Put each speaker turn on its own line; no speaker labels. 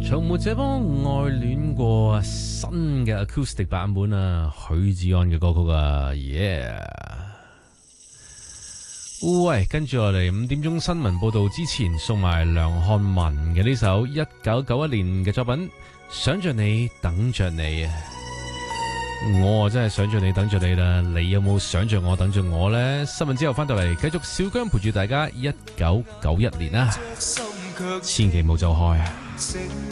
從沒這般愛戀過，新嘅 acoustic 版本啊，許志安嘅歌曲啊 ，yeah！ 喂，跟住落嚟5點鐘新聞報道之前，送埋梁漢文嘅呢首1991年嘅作品《想着你等着你》啊！我真係想着你等着你啦，你有冇想着我等着我呢？新聞之後翻到嚟，繼續小姜陪住大家1991年啊！千祈冇走開啊！